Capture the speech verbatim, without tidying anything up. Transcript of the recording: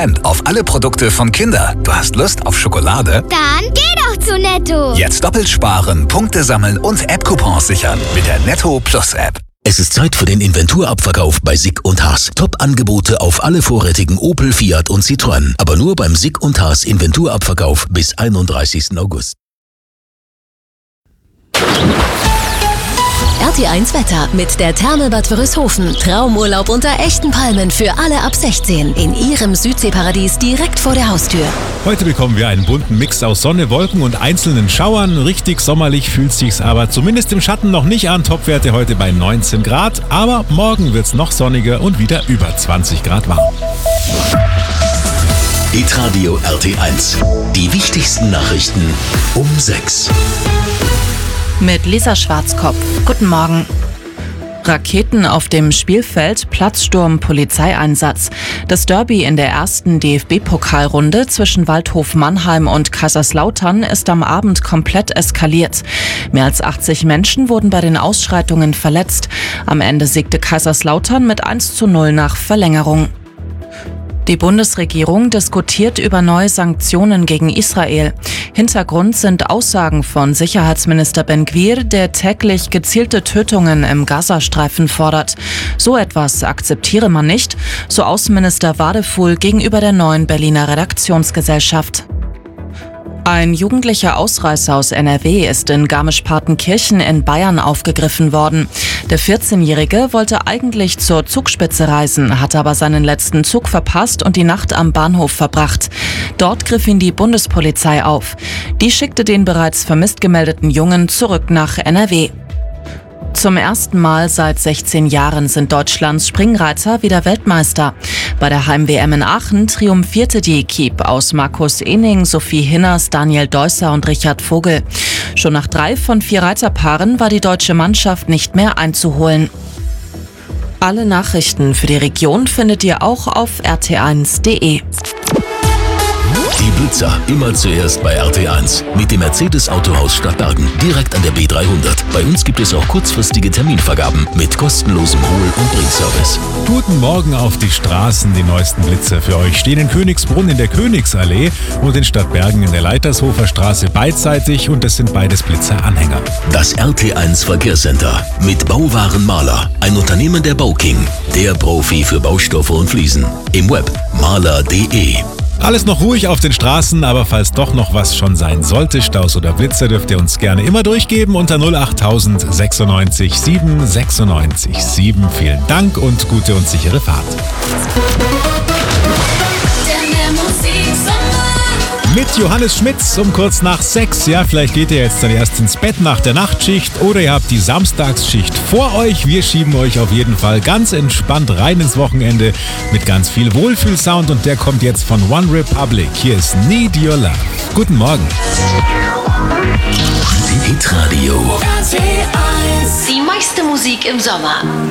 auf alle Produkte von Kinder. Du hast Lust auf Schokolade? Dann geh doch zu Netto. Jetzt doppelt sparen, Punkte sammeln und App-Coupons sichern mit der Netto Plus App. Es ist Zeit für den Inventurabverkauf bei Sick und Haas. Top-Angebote auf alle vorrätigen Opel, Fiat und Citroën. Aber nur beim Sick und Haas Inventurabverkauf bis einunddreißigsten August. R T eins Wetter mit der Therme Bad Wörishofen. Traumurlaub unter echten Palmen für alle ab sechzehn. In Ihrem Südseeparadies direkt vor der Haustür. Heute bekommen wir einen bunten Mix aus Sonne, Wolken und einzelnen Schauern. Richtig sommerlich fühlt sich's aber zumindest im Schatten noch nicht an. Topwerte heute bei neunzehn Grad. Aber morgen wird's noch sonniger und wieder über zwanzig Grad warm. Hitradio R T eins. Die wichtigsten Nachrichten um sechs. Mit Lisa Schwarzkopf. Guten Morgen. Raketen auf dem Spielfeld, Platzsturm, Polizeieinsatz. Das Derby in der ersten D F B-Pokalrunde zwischen Waldhof Mannheim und Kaiserslautern ist am Abend komplett eskaliert. Mehr als achtzig Menschen wurden bei den Ausschreitungen verletzt. Am Ende siegte Kaiserslautern mit eins zu null nach Verlängerung. Die Bundesregierung diskutiert über neue Sanktionen gegen Israel. Hintergrund sind Aussagen von Sicherheitsminister Ben-Gvir, der täglich gezielte Tötungen im Gazastreifen fordert. So etwas akzeptiere man nicht, so Außenminister Wadefuhl gegenüber der Neuen Berliner Redaktionsgesellschaft. Ein jugendlicher Ausreißer aus N R W ist in Garmisch-Partenkirchen in Bayern aufgegriffen worden. Der vierzehnjährige wollte eigentlich zur Zugspitze reisen, hatte aber seinen letzten Zug verpasst und die Nacht am Bahnhof verbracht. Dort griff ihn die Bundespolizei auf. Die schickte den bereits vermisst gemeldeten Jungen zurück nach N R W. Zum ersten Mal seit sechzehn Jahren sind Deutschlands Springreiter wieder Weltmeister. Bei der Heim-W M in Aachen triumphierte die Equipe aus Markus Ening, Sophie Hinners, Daniel Deusser und Richard Vogel. Schon nach drei von vier Reiterpaaren war die deutsche Mannschaft nicht mehr einzuholen. Alle Nachrichten für die Region findet ihr auch auf r t eins punkt d e. Die Blitzer immer zuerst bei R T eins mit dem Mercedes-Autohaus Stadtbergen, direkt an der B dreihundert. Bei uns gibt es auch kurzfristige Terminvergaben mit kostenlosem Hol- und Bringservice. Guten Morgen auf die Straßen. Die neuesten Blitzer für euch stehen in Königsbrunn in der Königsallee und in Stadtbergen in der Leitershofer Straße beidseitig, und das sind beides Blitzer-Anhänger. Das R T eins Verkehrscenter mit Bauwaren Maler, ein Unternehmen der Bauking, der Profi für Baustoffe und Fliesen. Im Web maler punkt de. Alles noch ruhig auf den Straßen, aber falls doch noch was schon sein sollte, Staus oder Blitzer, dürft ihr uns gerne immer durchgeben unter null achttausend sechsundneunzig sieben sechsundneunzig sieben. Vielen Dank und gute und sichere Fahrt. Mit Johannes Schmitz um kurz nach sechs. Ja, vielleicht geht ihr jetzt dann erst ins Bett nach der Nachtschicht oder ihr habt die Samstagsschicht vor euch. Wir schieben euch auf jeden Fall ganz entspannt rein ins Wochenende mit ganz viel Wohlfühlsound, und der kommt jetzt von One Republic. Hier ist Need Your Love. Guten Morgen. Hitradio. Die meiste Musik im Sommer.